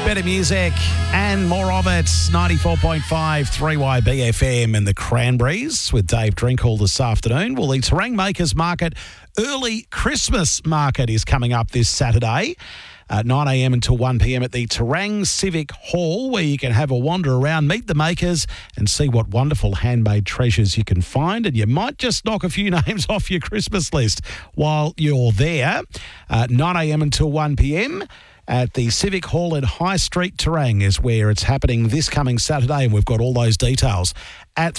Better music and more of it. 94.5 3YB FM in the Cranberries with Dave Drinkall this afternoon. Well, the Terang Makers Market Early Christmas Market is coming up this Saturday. 9 a.m. until 1 p.m. at the Terang Civic Hall, where you can have a wander around, meet the makers and see what wonderful handmade treasures you can find. And you might just knock a few names off your Christmas list while you're there. 9 a.m. until 1 p.m. at the Civic Hall in High Street, Terang is where it's happening this coming Saturday, and we've got all those details at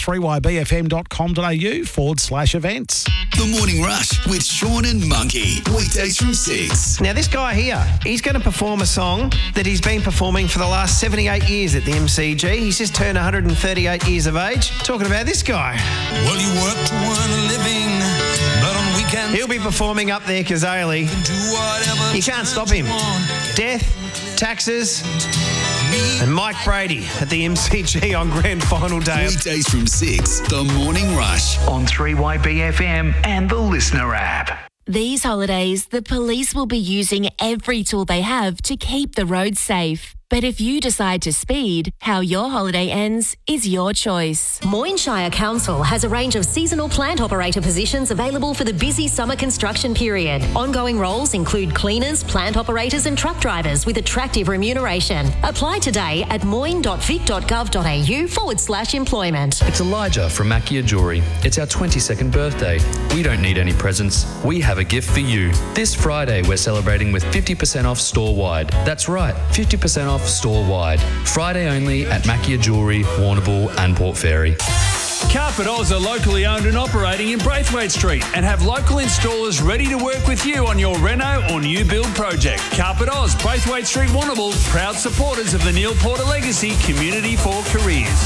3ybfm.com.au/events. The Morning Rush with Sean and Monkey. Weekdays from 6. Now, this guy here, he's going to perform a song that he's been performing for the last 78 years at the MCG. He's just turned 138 years of age. Talking about this guy. Well, you work to earn a living, but on weekends He'll be performing up there, Kazali. do whatever. You can't stop him. Death, taxes, and Mike Brady at the MCG on Grand Final Day. Weekdays from 6. The Morning Rush. On 3YBFM and the Listener app. These holidays, the police will be using every tool they have to keep the roads safe. But if you decide to speed, how your holiday ends is your choice. Moyne Shire Council has a range of seasonal plant operator positions available for the busy summer construction period. Ongoing roles include cleaners, plant operators and truck drivers with attractive remuneration. Apply today at moyne.vic.gov.au/employment. It's Elijah from Makia Jewelry. It's our 22nd birthday. We don't need any presents. We have a gift for you. This Friday, we're celebrating with 50% off store-wide. That's right, 50% off store-wide. Friday only at Makia Jewelry, Warrnambool and Port Fairy. Carpet Oz are locally owned and operating in Braithwaite Street and have local installers ready to work with you on your reno or new build project. Carpet Oz, Braithwaite Street, Warrnambool, proud supporters of the Neil Porter Legacy Community for Careers.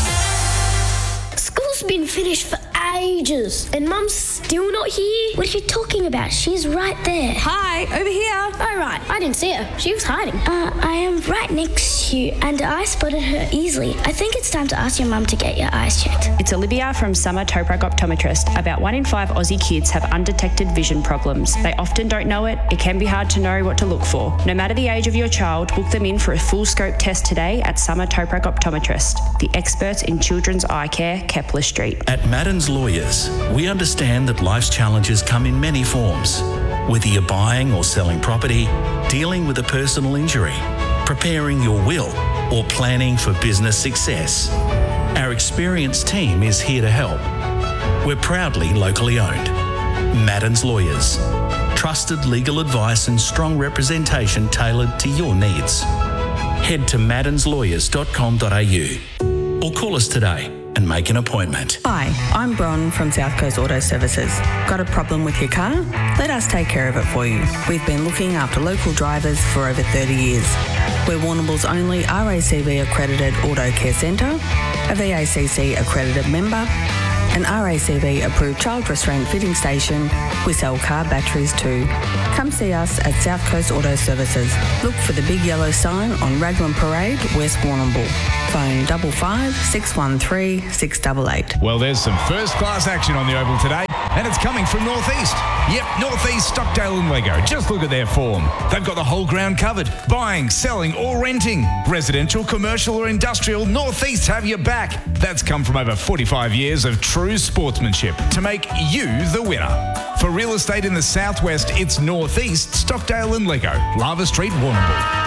School's been finished for ages and Mum's still not here. What are you talking about? She's right there. Hi, over here. Oh, right. I didn't see her. She was hiding. I am right next to you and I spotted her easily. I think it's time to ask your mum to get your eyes checked. It's Olivia from Summer Toprak Optometrist. About 1 in 5 Aussie kids have undetected vision problems. They often don't know it. It can be hard to know what to look for. No matter the age of your child, book them in for a full scope test today at Summer Toprak Optometrist, the experts in children's eye care, Kepler Street. At Madden's Lawyers, we understand that life's challenges come in many forms. Whether you're buying or selling property, dealing with a personal injury, preparing your will, or planning for business success, our experienced team is here to help. We're proudly locally owned. Madden's Lawyers. Trusted legal advice and strong representation tailored to your needs. Head to maddenslawyers.com.au or call us today and make an appointment. Hi, I'm Bron from South Coast Auto Services. Got a problem with your car? Let us take care of it for you. We've been looking after local drivers for over 30 years. We're Warrnambool's only RACV accredited auto care centre, a VACC accredited member, an RACV approved child restraint fitting station. We sell car batteries too. Come see us at South Coast Auto Services. Look for the big yellow sign on Raglan Parade, West Warrnambool. Phone 55 613 688. Well, there's some first-class action on the Oval today, and it's coming from North East. Yep, North East, Stockdale and Lego. Just look at their form. They've got the whole ground covered. Buying, selling or renting. Residential, commercial or industrial, North East have your back. That's come from over 45 years of true sportsmanship to make you the winner. For real estate in the southwest, it's North East, Stockdale and Lego. Lava Street, Warrnambool.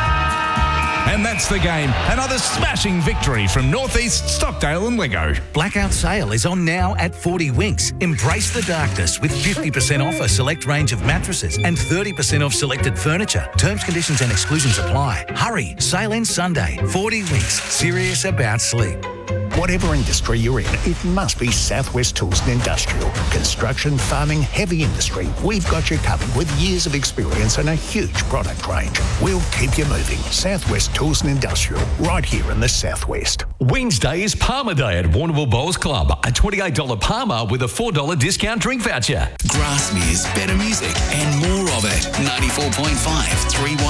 And that's the game. Another smashing victory from North East, Stockdale and Lego. Blackout sale is on now at 40 Winks. Embrace the darkness with 50% off a select range of mattresses and 30% off selected furniture. Terms, conditions and exclusions apply. Hurry, sale ends Sunday. 40 Winks, serious about sleep. Whatever industry you're in, it must be Southwest Tools and Industrial. Construction, farming, heavy industry. We've got you covered with years of experience and a huge product range. We'll keep you moving. Southwest Tools and Industrial, right here in the Southwest. Wednesday is Palmer Day at Warrnambool Bowls Club. A $28 Palmer with a $4 discount drink voucher. Grassmere's better music and more of it. 94.5 3Y.